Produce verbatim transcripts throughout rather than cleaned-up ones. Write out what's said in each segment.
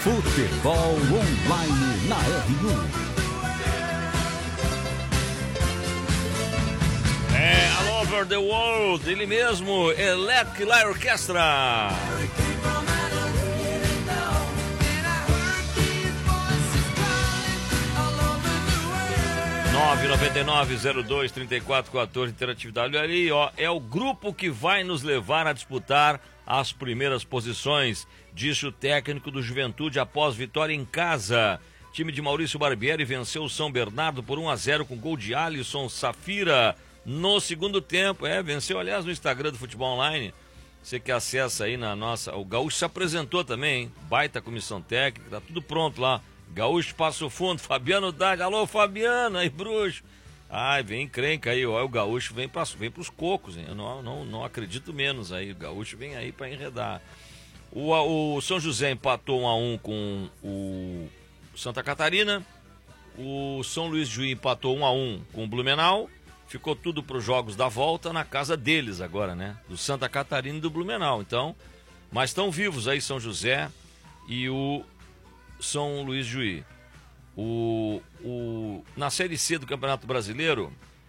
Futebol Online na R U. É, All Over the World, ele mesmo, Electric Light Orchestra. nove nove nove zero dois três quatro um quatro, interatividade ali, ó, é o grupo que vai nos levar a disputar as primeiras posições, disse o técnico do Juventude após vitória em casa. Time de Maurício Barbieri venceu o São Bernardo por um a zero com gol de Alisson Safira no segundo tempo. É, venceu, aliás, no Instagram do Futebol Online. Você que acessa aí na nossa... O Gaúcho se apresentou também, hein? Baita comissão técnica, tá tudo pronto lá. Gaúcho Passo Fundo, Fabiano Dade. Alô, Fabiano, aí, bruxo. Ai, vem encrenca aí, ó. O Gaúcho vem, pra, vem pros cocos, hein? Eu não, não, não acredito menos aí. O Gaúcho vem aí pra enredar. O, o São José empatou um a um com o Santa Catarina. O São Luís de Juí empatou um a um com o Blumenau. Ficou tudo para os jogos da volta na casa deles agora, né? Do Santa Catarina e do Blumenau. Então, mas estão vivos aí São José e o São Luís de Juí. O, o, na Série C do Campeonato Brasileiro,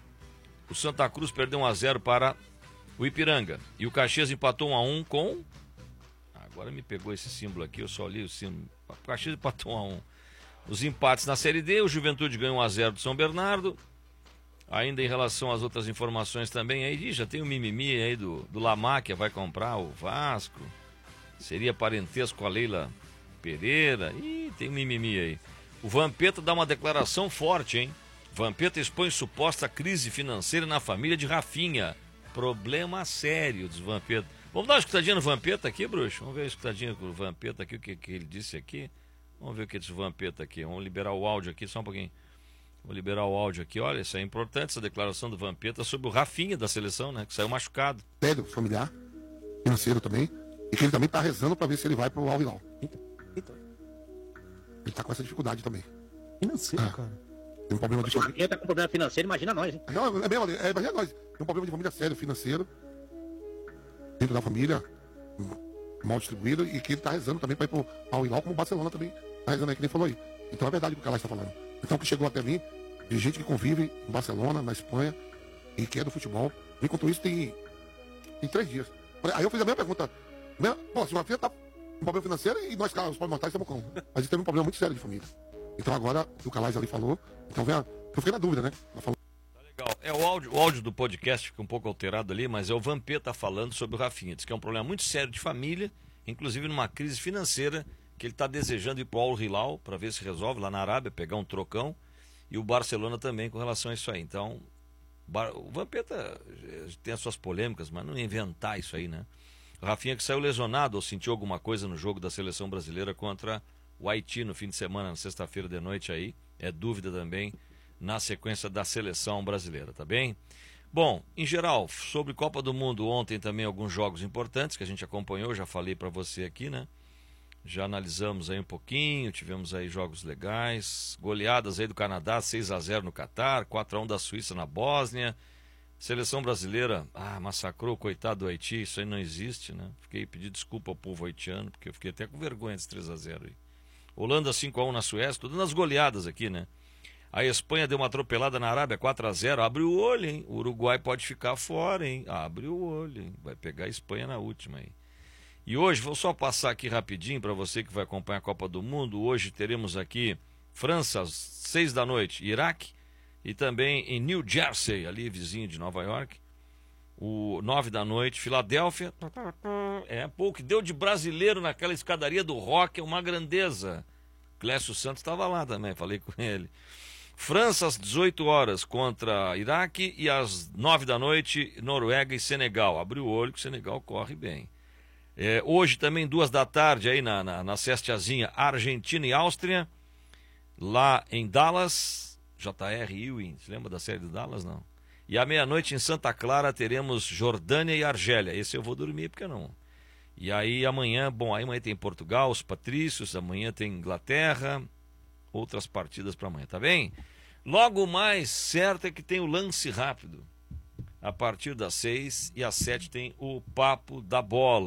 o Santa Cruz perdeu um a zero para o Ipiranga. E o Caxias empatou um a um com... Agora me pegou esse símbolo aqui, eu só li o símbolo. O Caxias empatou um a um. Os empates na Série D, o Juventude ganhou um a zero do São Bernardo. Ainda em relação às outras informações também, aí já tem o mimimi aí do, do Lamáquia, vai comprar o Vasco. Seria parentesco com a Leila Pereira. Ih, tem um mimimi aí. O Vampeta dá uma declaração forte, hein? Vampeta expõe suposta crise financeira na família de Rafinha. Problema sério dos Vampeta. Vamos dar uma escutadinha no Vampeta aqui, bruxo? Vamos ver a escutadinha com o Vampeta aqui, o que, que ele disse aqui. Vamos ver o que disse o Vampeta aqui. Vamos liberar o áudio aqui, só um pouquinho. Vou liberar o áudio aqui. Olha, isso é importante, essa declaração do Vampeta sobre o Rafinha da seleção, né? Que saiu machucado. Sério, familiar, financeiro também. E que ele também tá rezando pra ver se ele vai pro Al Hilal. Eita, eita. Ele tá com essa dificuldade também. Financeiro, Ah, cara. Tem um problema de Se o Rafinha tá com problema financeiro, imagina nós, hein? Não, é mesmo, é, imagina nós. Tem um problema de família sério, financeiro. Dentro da família, mal distribuído. E que ele tá rezando também pra ir pro Al Hilal, como o Barcelona também tá rezando aí, que nem falou aí. Então é verdade o que o Calais tá falando. Então, que chegou até mim, de gente que convive em Barcelona, na Espanha, e que é do futebol. Me contou isso tem, tem três dias. Aí eu fiz a mesma pergunta. Mesma, pô, se o Rafinha tá com problema financeiro e nós, os pobres mortais, estamos como? Mas ele teve um problema muito sério de família. Então agora, o Calais ali falou, então vem a... Eu fiquei na dúvida, né? Ela falou. Tá legal. É, o áudio, o áudio do podcast fica um pouco alterado ali, mas é o Vampeta falando sobre o Rafinha. Diz que é um problema muito sério de família, inclusive numa crise financeira, que ele está desejando ir pro Al Hilal para ver se resolve lá na Arábia, pegar um trocão. E o Barcelona também com relação a isso aí. Então, o Vampeta tem as suas polêmicas, mas não inventar isso aí, né? O Rafinha que saiu lesionado ou sentiu alguma coisa no jogo da seleção brasileira contra o Haiti no fim de semana, na sexta-feira de noite aí. É dúvida também na sequência da seleção brasileira, tá bem? Bom, em geral, sobre Copa do Mundo, ontem também alguns jogos importantes que a gente acompanhou, já falei para você aqui, né? Já analisamos aí um pouquinho, tivemos aí jogos legais, goleadas aí do Canadá, seis a zero no Catar, quatro a um da Suíça na Bósnia. Seleção brasileira, ah, massacrou, coitado do Haiti, isso aí não existe, né? Fiquei pedindo desculpa ao povo haitiano, porque eu fiquei até com vergonha desse três a zero aí. Holanda cinco a um na Suécia, tudo nas goleadas aqui, né? A Espanha deu uma atropelada na Arábia, quatro a zero, abre o olho, hein? O Uruguai pode ficar fora, hein? Abre o olho, hein? Vai pegar a Espanha na última aí. E hoje, vou só passar aqui rapidinho para você que vai acompanhar a Copa do Mundo. Hoje teremos aqui França, às seis da noite, Iraque, e também em New Jersey, ali vizinho de Nova York, o nove da noite, Filadélfia. É, pô, o que deu de brasileiro naquela escadaria do rock é uma grandeza. Clécio Santos estava lá também, falei com ele. França às dezoito horas contra Iraque e às nove da noite, Noruega e Senegal. Abre o olho que o Senegal corre bem. É, hoje também, duas da tarde, aí na, na, na Cestiazinha, Argentina e Áustria, lá em Dallas, J R Ewing, você lembra da série do Dallas, não? E à meia-noite em Santa Clara teremos Jordânia e Argélia, esse eu vou dormir, porque não? E aí amanhã, bom, aí amanhã tem Portugal, os Patrícios, amanhã tem Inglaterra, outras partidas para amanhã, tá bem? Logo mais, certo é que tem o lance rápido, a partir das seis e às sete tem o Papo da Bola.